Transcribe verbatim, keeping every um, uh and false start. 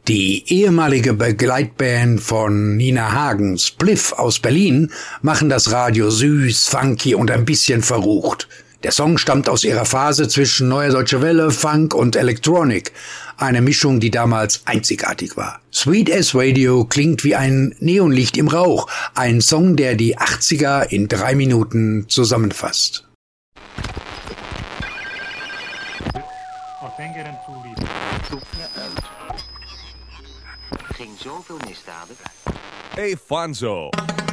Die ehemalige Begleitband von Nina Hagen, Spliff aus Berlin, machen das Radio süß, funky und ein bisschen verrucht. Der Song stammt aus ihrer Phase zwischen Neue Deutsche Welle, Funk und Electronic. Eine Mischung, die damals einzigartig war. Sweet as Radio klingt wie ein Neonlicht im Rauch. Ein Song, der die achtziger in drei Minuten zusammenfasst. Ging zoveel misdaden. Hey Fanzo.